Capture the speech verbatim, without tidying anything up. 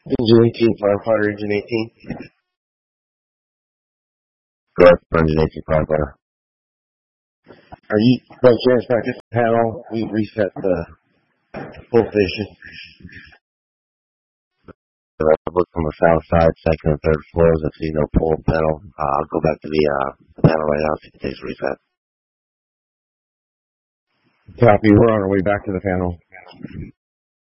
Engine eighteen, firefighter, engine eighteen. Correct, engine eighteen, firefighter. Are you, by chance, back at the panel? We reset the pull station. So I look from the south side, second and third floors. I see no pull panel. Uh, I'll go back to the, uh, the panel right now, see if it takes a reset. Copy, we're on our way back to the panel.